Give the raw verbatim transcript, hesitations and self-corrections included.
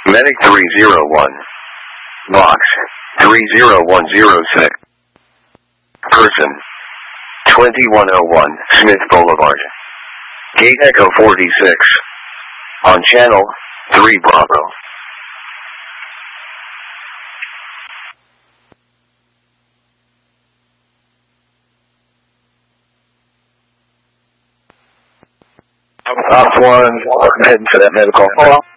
Medic three zero one. Box three zero one zero six. Person twenty-one oh one Smith Boulevard. Gate Echo forty-six. On channel three Bravo. Ops one, I'm heading for that medical. Hello.